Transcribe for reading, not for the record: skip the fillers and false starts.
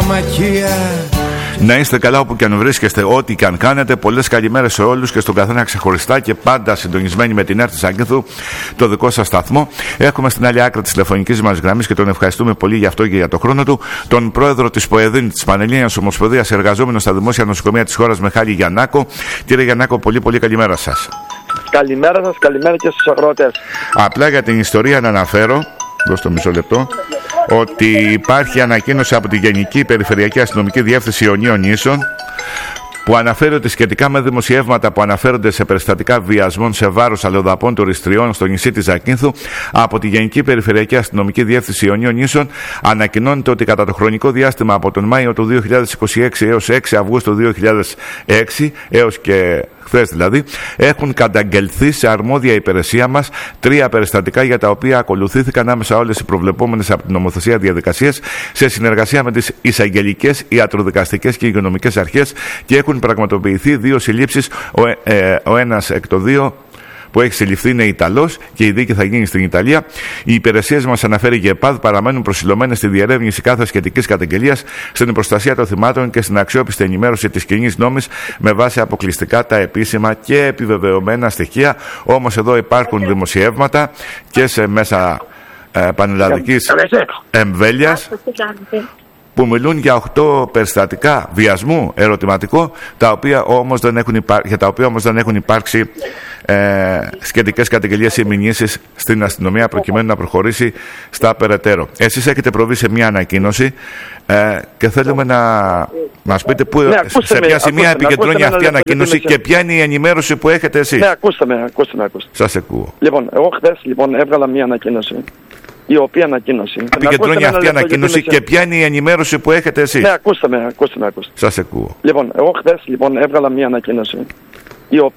φαρμακεία. Να είστε καλά όπου και αν βρίσκεστε, ό,τι και αν κάνετε. Πολλές καλημέρες σε όλους και στον καθένα ξεχωριστά και πάντα συντονισμένοι με την ΕΡΤ της Ζάκυνθου, το δικό σας σταθμό. Έχουμε στην άλλη άκρη της τηλεφωνικής μας γραμμής και τον ευχαριστούμε πολύ γι' αυτό και για το χρόνο του, τον πρόεδρο της ΠΟΕΔΗΝ, της Πανελλήνιας Ομοσπονδίας Εργαζόμενων στα Δημόσια Νοσοκομεία της χώρας, Μιχάλη Γιαννάκο. Κύριε Γιαννάκο, πολύ καλημέρα σας. Καλημέρα σας, καλημέρα και στους αγρότες. Απλά για την ιστορία να αναφέρω, δώστε μισό λεπτό, ότι υπάρχει ανακοίνωση από τη Γενική Περιφερειακή Αστυνομική Διεύθυνση Ιωνίων Νήσων που αναφέρει ότι σχετικά με δημοσιεύματα που αναφέρονται σε περιστατικά βιασμών σε βάρος αλλοδαπών τουριστριών στο νησί της Ζακύνθου, από τη Γενική Περιφερειακή Αστυνομική Διεύθυνση Ιωνίων Νήσων ανακοινώνεται ότι κατά το χρονικό διάστημα από τον Μάιο του 2026 έως 6 Αυγούστου 2006, έως και χθες δηλαδή, έχουν καταγγελθεί σε αρμόδια υπηρεσία μας 3 περιστατικά για τα οποία ακολουθήθηκαν άμεσα όλες οι προβλεπόμενες από την νομοθεσία διαδικασίες σε συνεργασία με τις εισαγγελικές, ιατροδικαστικές και υγειονομικές αρχές και έχουν πραγματοποιηθεί 2 συλλήψεις. Ο ένας εκ των 2 που έχει συλληφθεί είναι Ιταλός και η δίκη θα γίνει στην Ιταλία. Οι υπηρεσίες μας, αναφέρει η ΕΠΑΔ, παραμένουν προσιλωμένες στη διερεύνηση κάθε σχετικής καταγγελίας, στην προστασία των θυμάτων και στην αξιόπιστη ενημέρωση της κοινής νόμης με βάση αποκλειστικά τα επίσημα και επιβεβαιωμένα στοιχεία. Όμως εδώ υπάρχουν δημοσιεύματα και σε μέσα πανελλαδικής εμβέλειας που μιλούν για 8 περιστατικά βιασμού, ερωτηματικό, τα οποία όμως δεν έχουν υπάρξει σχετικές καταγγελίες ή μηνύσεις στην αστυνομία προκειμένου να προχωρήσει στα περαιτέρω. Εσείς έχετε προβεί σε μια ανακοίνωση και θέλουμε να μας πείτε σε ποια σημεία επικεντρώνει αυτή η ανακοίνωση και ποια είναι η ενημέρωση που έχετε εσείς. Ναι, ακούστε με. Σας ακούω. Λοιπόν, εγώ χθες έβγαλα μια ανακοίνωση. Η οποία ανακοίνωση επικεντρώνει αυτή η ανακοίνωση και ποια είναι η ενημέρωση που έχετε εσείς. Ναι, ακούστε με. Σας ακούω. Λοιπόν, εγώ χθες έβγαλα μια ανακοίνωση.